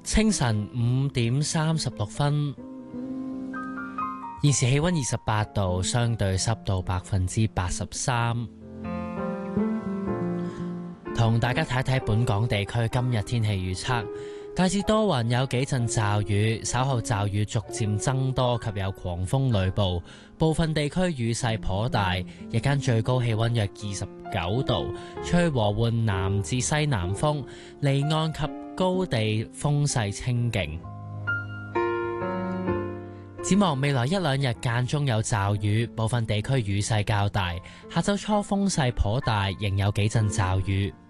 清晨5:36，現時氣溫28度，相對濕度83%。同大家睇睇本港地區今日天氣預測，大致多雲，有幾陣驟雨，稍後驟雨逐漸增多及有狂風雷暴，部分地區雨勢頗大，日間最高氣溫約29度，吹和緩南至西南風，離岸及高地風勢清勁。展望未來一兩日間中有驟雨，部分地區雨勢較大，下周初風勢頗大，仍有幾陣驟雨。